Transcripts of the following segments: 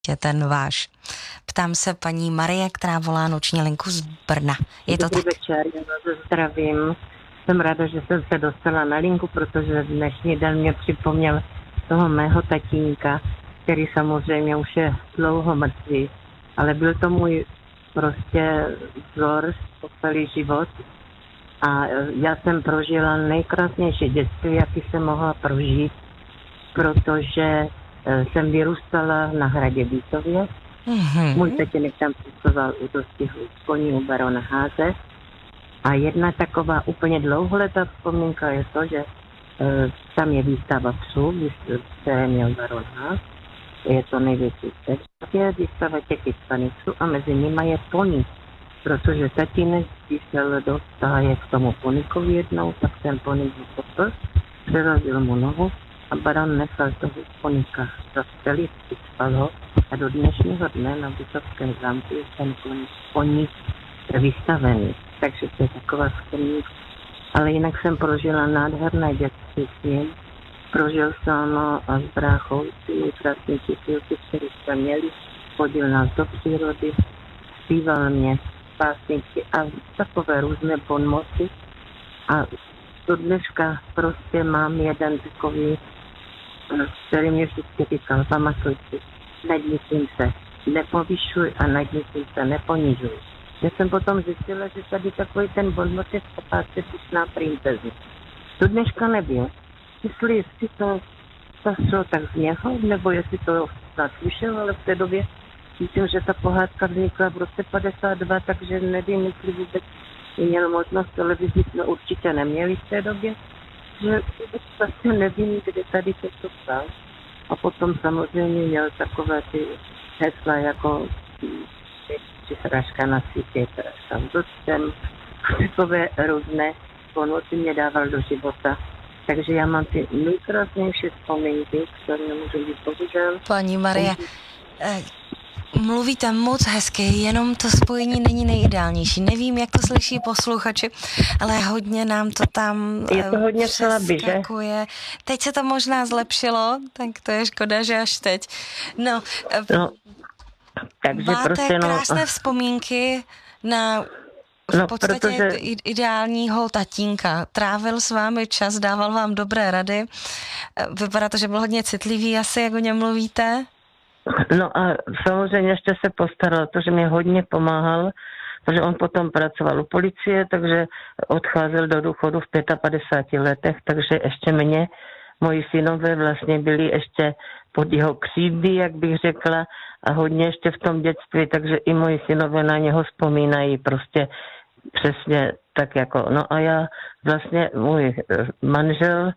je ten váš. Ptám se paní Marie, která volá noční linku z Brna. Je to Dobrý tak? večer, já vás zdravím. Jsem ráda, že jsem se dostala na linku, protože dnešní den mě připomněl toho mého tatínka, který samozřejmě už je dlouho mrtvý, ale byl to můj prostě vzor po celý život. A já jsem prožila nejkrásnější dětství, jaký jsem mohla prožít, protože jsem vyrůstala na hradě Vítově. Můj tatínek tam pracoval u dostihu koní u barona Háze. A jedna taková úplně dlouholetá vzpomínka je to, že tam je výstava psů, které měl baron Ház. Je to největší je výstava těch vystaných psů a mezi nimi je pony. Protože tatínek šel do stáje k tomu ponikovi jednou, tak ten ponik vypotl, přerazil mu nohu a baron nechal toho ponika zastřelit, vyspal ho a do dnešního dne na Vysokém zámku je ten ponik vystavený. Takže to je taková vzpomínka. Ale jinak jsem prožila nádherné dětství s ním. Prožil jsem a s bráchou ty krásné čipilky, které jsme měli. Chodil nás do přírody, zpíval mě pásničky a takové různé bonmoty. A do dneška prostě mám jeden takový, který mě vždycky říkal, pamatuj si, nad nikým se nepovyšuj a nad nikým se neponižuj. Já jsem potom zjistila, že tady takový ten bonmot je v kopáce Pyšná princezna. Do dneška nebyl. Jestli to šlo tak z něho, nebo jestli to snad slyšel, ale v té době myslím, že ta pohádka vznikla v roce 52, takže nevím, jestli vůbec měl možnost televizi, jsme určitě neměli v té době, že vůbec vlastně nevím, kde tady to psal. A potom samozřejmě měl takové ty hesla jako srážka na sítě, která tam docem, takové různé ponoty mě dával do života. Takže já mám ty nejkrásnější vzpomínky, které nemůžu být bohužel. Paní Marie, mluvíte moc hezky, jenom to spojení není nejideálnější. Nevím, jak to slyší posluchači, ale hodně nám to tam je to hodně přeskakuje. Teď se to možná zlepšilo, tak to je škoda, že až teď. No takže máte prostě, krásné vzpomínky na v podstatě ideálního tatínka. Trávil s vámi čas, dával vám dobré rady. Vypadá to, že byl hodně citlivý asi, jak o něm mluvíte. No a samozřejmě ještě se postaral to, že mi hodně pomáhal, protože on potom pracoval u policie, takže odcházel do důchodu v 55 letech, takže ještě moji synové vlastně byli ještě pod jeho křídly, jak bych řekla, a hodně ještě v tom dětství, takže i moji synové na něho vzpomínají prostě přesně tak jako, no a já vlastně, můj manžel,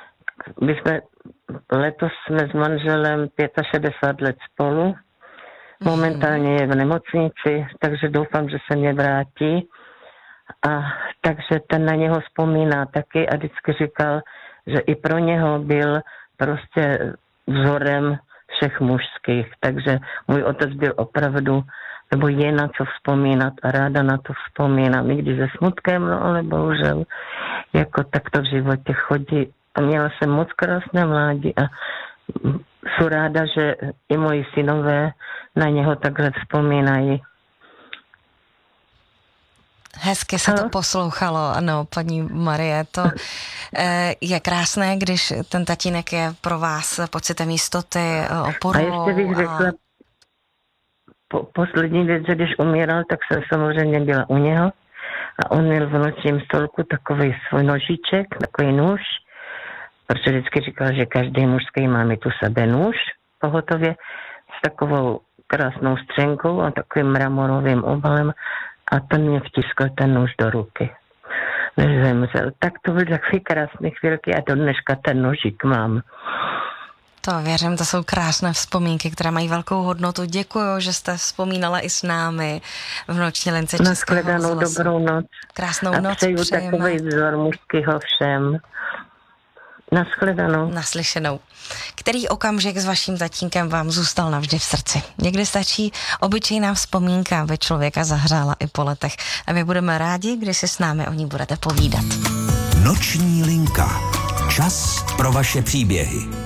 letos jsme s manželem 65 let spolu, momentálně je v nemocnici, takže doufám, že se mě vrátí a takže ten na něho vzpomíná taky a vždycky říkal, že i pro něho byl prostě vzorem všech mužských, takže můj otec byl opravdu, nebo je na co vzpomínat a ráda na to vzpomínám, někdy se smutkem, no ale bohužel, jako tak to v životě chodí. A měla jsem moc krásné mládí a jsou ráda, že i moji synové na něho takhle vzpomínají. Hezky se to poslouchalo, ano, paní Marie, to je krásné, když ten tatínek je pro vás pocitem jistoty, oporou. A ještě bych řekla, poslední věc, že když umíral, tak jsem samozřejmě byla u něho a on měl v nočním stolku takový svůj nožiček, takový nůž, protože vždycky říkal, že každý mužský má mít u sebe nůž pohotově s takovou krásnou střenkou a takovým mramorovým obalem a ten mě vtiskl ten nůž do ruky. Než zemřel. Tak to byly takové krásné chvílky a do dneška ten nožík mám. To věřím, to jsou krásné vzpomínky, které mají velkou hodnotu. Děkuju, že jste vzpomínala i s námi v noční lince Českého rozhlasu. Nashledanou, dobrou noc. Krásnou a noc přeju takový vzor mužského všem. Nashledanou. Naslyšenou. Který okamžik s vaším tatínkem vám zůstal navždy v srdci? Někdy stačí obyčejná vzpomínka, aby člověka zahřála i po letech. A my budeme rádi, když si s námi o ní budete povídat. Noční linka. Čas pro vaše příběhy.